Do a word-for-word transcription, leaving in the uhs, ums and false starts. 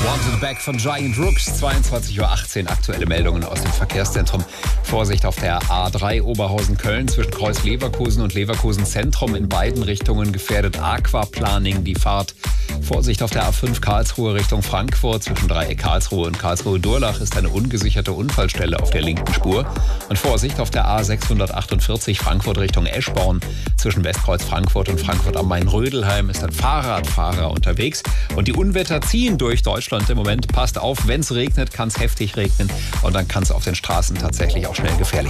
One to the Back von Giant Rooks, zweiundzwanzig Uhr achtzehn, aktuelle Meldungen aus dem Verkehrszentrum. Vorsicht auf der A drei Oberhausen-Köln zwischen Kreuz Leverkusen und Leverkusen Zentrum in beiden Richtungen gefährdet Aquaplaning die Fahrt. Vorsicht auf der A fünf Karlsruhe Richtung Frankfurt zwischen Dreieck Karlsruhe und Karlsruhe-Durlach ist eine ungesicherte Unfallstelle auf der linken Spur. Und Vorsicht auf der A sechshundertachtundvierzig Frankfurt Richtung Eschborn zwischen Westkreuz Frankfurt und Frankfurt am Main-Rödelheim ist ein Fahrradfahrer unterwegs. Und die Unwetter ziehen durch Deutschland im Moment. Passt auf, wenn es regnet, kann es heftig regnen und dann kann es auf den Straßen tatsächlich auch schnell gefährlich